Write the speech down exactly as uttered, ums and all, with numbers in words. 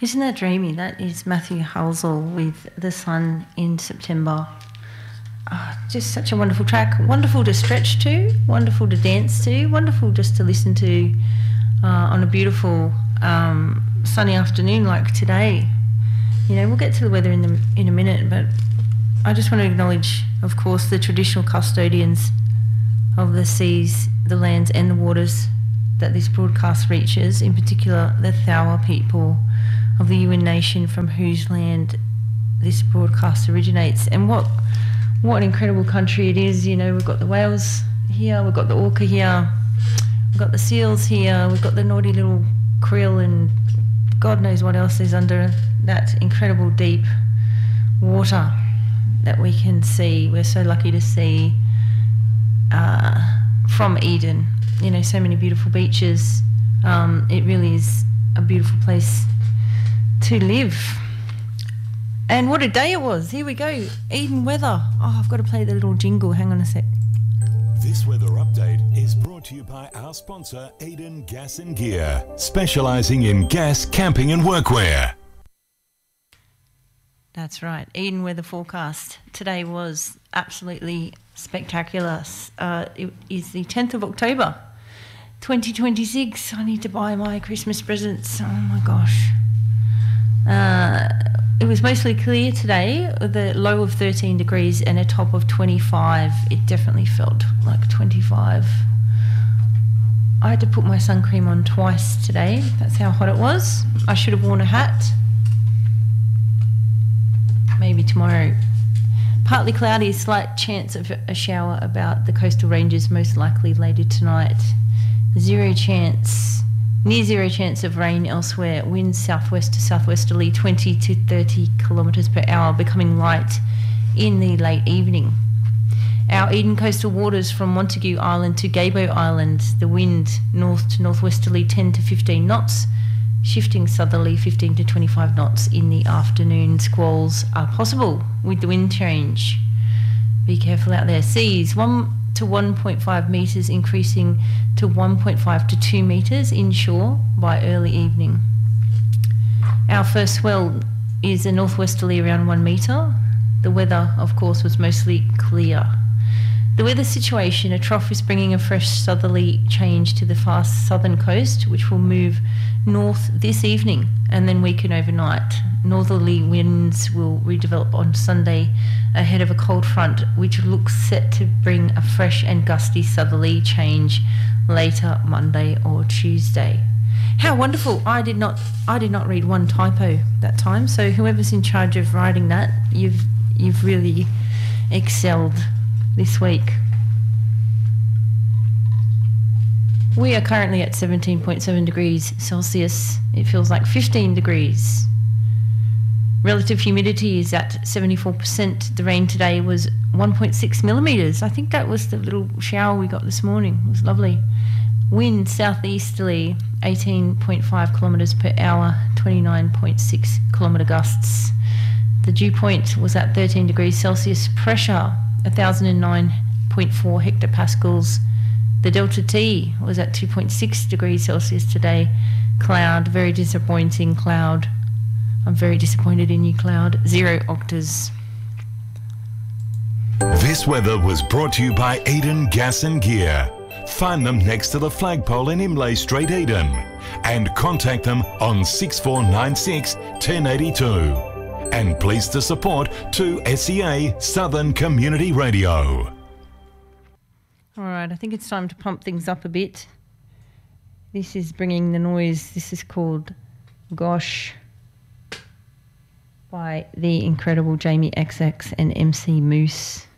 Isn't that dreamy? That is Matthew Halsall with The Sun in September. Oh, just such a wonderful track. Wonderful to stretch to, wonderful to dance to, wonderful just to listen to uh, on a beautiful um, sunny afternoon like today. You know, we'll get to the weather in, the, in a minute, but I just want to acknowledge, of course, the traditional custodians of the seas, the lands and the waters that this broadcast reaches, in particular the Thawa people of the Yuin Nation from whose land this broadcast originates. And what what an incredible country it is. You know, we've got the whales here, we've got the orca here, we've got the seals here, we've got the naughty little krill, and God knows what else is under that incredible deep water that we can see. We're so lucky to see uh, from Eden. You know, so many beautiful beaches. Um, it really is a beautiful place to live. And what a day it was. Here we go. Eden weather. Oh, I've got to play the little jingle. Hang on a sec. This weather update is brought to you by our sponsor, Eden Gas and Gear, specialising in gas, camping and workwear. That's right. Eden weather forecast. Today was absolutely spectacular. Uh, it is the tenth of October, twenty twenty-six. I need to buy my Christmas presents. Oh my gosh. Uh, it was mostly clear today, with a low of thirteen degrees and a top of twenty-five. It definitely felt like twenty-five. I had to put my sun cream on twice today. That's how hot it was. I should have worn a hat. Maybe tomorrow. Partly cloudy, slight chance of a shower about the coastal ranges, most likely later tonight. Zero chance, near zero chance of rain elsewhere. Winds southwest to southwesterly, twenty to thirty kilometres per hour, becoming light in the late evening. Our Eden coastal waters from Montague Island to Gabo Island, the wind north to northwesterly, ten to fifteen knots. Shifting southerly, fifteen to twenty-five knots in the afternoon. Squalls are possible with the wind change. Be careful out there. Seas one to one point five metres, increasing to one point five to two metres inshore by early evening. Our first swell is a northwesterly around one metre. The weather, of course, was mostly clear. The weather situation, a trough is bringing a fresh southerly change to the far southern coast, which will move north this evening and then weaken overnight. Northerly winds will redevelop on Sunday ahead of a cold front, which looks set to bring a fresh and gusty southerly change later Monday or Tuesday. How wonderful. I did not I did not read one typo that time, so whoever's in charge of writing that, you've you've really excelled this week. We are currently at seventeen point seven degrees Celsius. It feels like fifteen degrees. Relative humidity is at seventy-four percent. The rain today was one point six millimetres. I think that was the little shower we got this morning. It was lovely. Wind southeasterly, eighteen point five kilometres per hour, twenty-nine point six kilometre gusts. The dew point was at thirteen degrees Celsius. Pressure, one thousand nine point four hectopascals. The delta T was at two point six degrees Celsius today. Cloud, very disappointing cloud. I'm very disappointed in you, cloud. Zero octas. This weather was brought to you by Eden Gas and Gear. Find them next to the flagpole in Imlay Street, Eden, and contact them on six four nine six, one zero eight two. And pleased to support two S E A Southern Community Radio. All right, I think it's time to pump things up a bit. This is bringing the noise. This is called Gosh by the incredible Jamie X X and M C Moose.